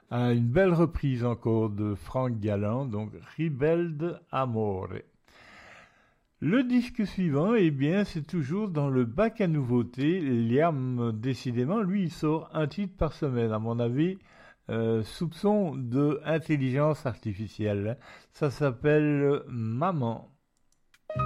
Une belle reprise encore de Franck Galland, donc Ribelde Amore. Le disque suivant, eh bien, c'est toujours dans le bac à nouveautés. Liam, décidément, lui, il sort un titre par semaine. À mon avis, soupçon de intelligence artificielle. Ça s'appelle Maman.